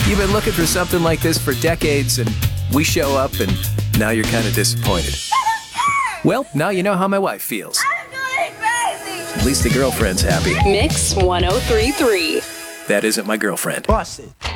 You've been looking for something like this for decades, and we show up, and now you're kind of disappointed. Well, now you know how my wife feels. I'm going crazy. At least the girlfriend's happy. Mix 1033. That isn't my girlfriend. Bust it.